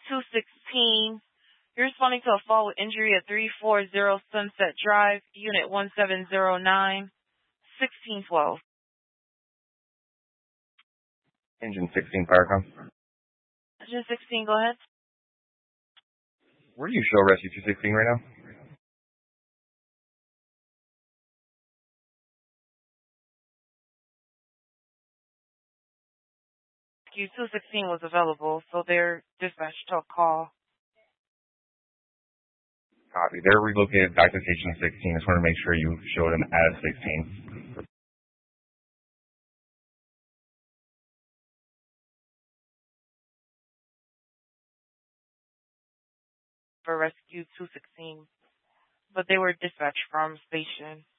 216. You're responding to a fall with injury at 340 Sunset Drive, Unit 1709, 1612. Engine 16 Firecom. Engine 16, go ahead. Where do you show Rescue 216 right now? Rescue 216 was available, so their dispatch took call. Copy. They're relocated back to station 16. Just want to make sure you show them as 16. For Rescue 216, but they were dispatched from station